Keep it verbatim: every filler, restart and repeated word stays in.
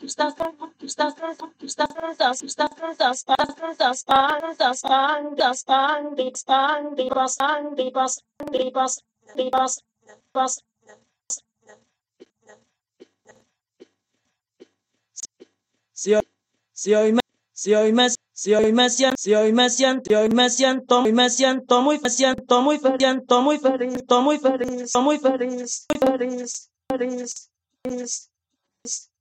Si hoy, si hoy me, si hoy me, si hoy me siento, si hoy me siento, si hoy me siento, hoy me siento muy, me siento muy, fe- siento muy feliz, muy feliz, muy feliz, muy feliz, feliz, feliz.